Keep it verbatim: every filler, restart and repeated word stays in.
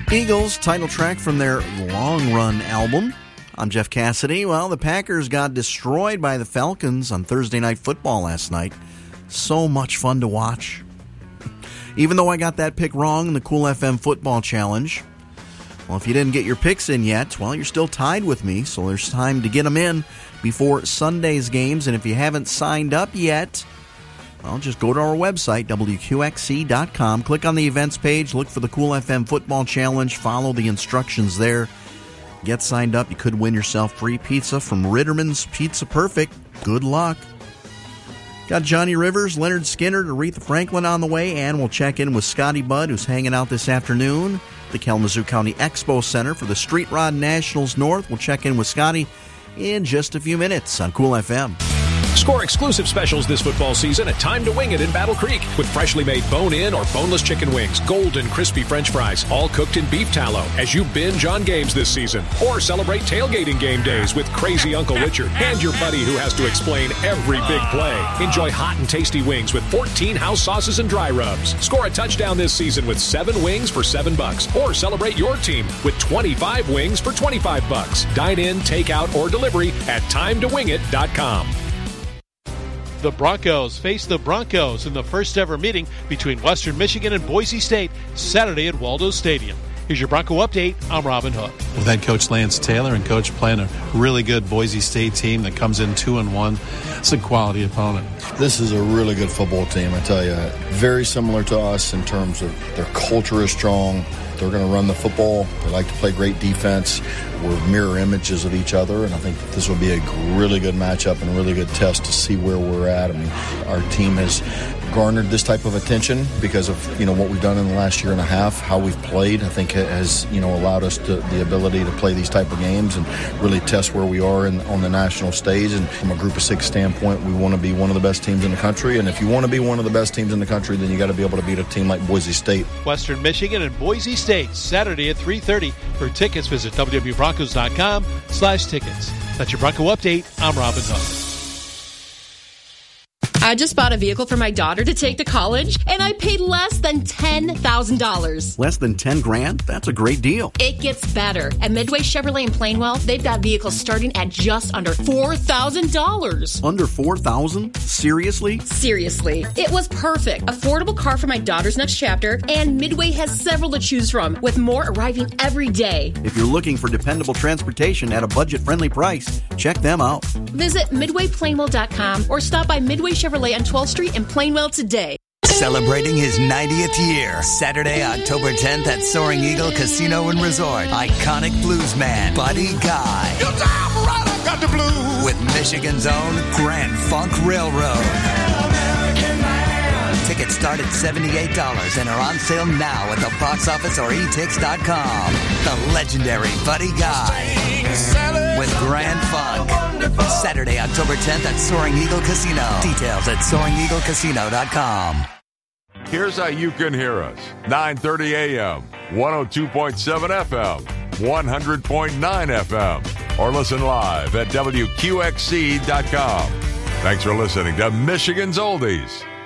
Eagles, title track from their Long Run album. I'm Jeff Cassidy. Well, the Packers got destroyed by the Falcons on Thursday Night Football last night. So much fun to watch. Even though I got that pick wrong in the Cool F M Football Challenge. Well, if you didn't get your picks in yet, well, you're still tied with me, so there's time to get them in before Sunday's games. And if you haven't signed up yet, well, just go to our website, W Q X C dot com. Click on the events page, look for the Cool F M Football Challenge, follow the instructions there. Get signed up. You could win yourself free pizza from Ritterman's Pizza Perfect. Good luck. Got Johnny Rivers, Leonard Skinner, Aretha Franklin on the way, and we'll check in with Scotty Budd, who's hanging out this afternoon at the Kalamazoo County Expo Center for the Street Rod Nationals North. We'll check in with Scotty in just a few minutes on Cool F M. Score exclusive specials this football season at Time to Wing It in Battle Creek with freshly made bone-in or boneless chicken wings, golden crispy French fries, all cooked in beef tallow as you binge on games this season. Or celebrate tailgating game days with crazy Uncle Richard and your buddy who has to explain every big play. Enjoy hot and tasty wings with fourteen house sauces and dry rubs. Score a touchdown this season with seven wings for seven bucks. Or celebrate your team with twenty-five wings for twenty-five bucks. Dine in, take out, or delivery at time to wing it dot com. The Broncos face the Broncos in the first ever meeting between Western Michigan and Boise State Saturday at Waldo Stadium. Here's your Bronco update. I'm Robin Hook. With head coach Lance Taylor and coach playing a really good Boise State team that comes in two and one. It's a quality opponent. This is a really good football team, I tell you. Very similar to us in terms of their culture is strong. They're going to run the football. They like to play great defense. We're mirror images of each other, and I think that this will be a really good matchup and a really good test to see where we're at. I mean, our team has garnered this type of attention because of, you know, what we've done in the last year and a half, how we've played. I think has, you know, allowed us to, the ability to play these type of games and really test where we are in, on the national stage. And from a group of six standpoint, we want to be one of the best teams in the country. And if you want to be one of the best teams in the country, then you got to be able to beat a team like Boise State. Western Michigan and Boise State, Saturday at three thirty. For tickets, visit w w w dot broncos dot com slash tickets. That's your Bronco update. I'm Robin Hook. I just bought a vehicle for my daughter to take to college, and I paid less than ten thousand dollars. Less than ten grand? That's a great deal. It gets better. At Midway Chevrolet in Plainwell, they've got vehicles starting at just under four thousand dollars. Under four thousand dollars? Seriously? Seriously. It was perfect. Affordable car for my daughter's next chapter, and Midway has several to choose from, with more arriving every day. If you're looking for dependable transportation at a budget-friendly price, check them out. Visit midway plainwell dot com or stop by Midway Chevrolet on twelfth Street in Plainwell today. Celebrating his ninetieth year, Saturday, October tenth at Soaring Eagle Casino and Resort. Iconic bluesman Buddy Guy. Your time right, I got the blues. With Michigan's own Grand Funk Railroad. Tickets start at seventy-eight dollars and are on sale now at the box office or e tix dot com. The legendary Buddy Guy with Grand Funk. Saturday, October tenth at Soaring Eagle Casino. Details at soaring eagle casino dot com. Here's how you can hear us. nine thirty a.m., one oh two point seven F M, one hundred point nine F M, or listen live at w q x c dot com. Thanks for listening to Michigan's Oldies.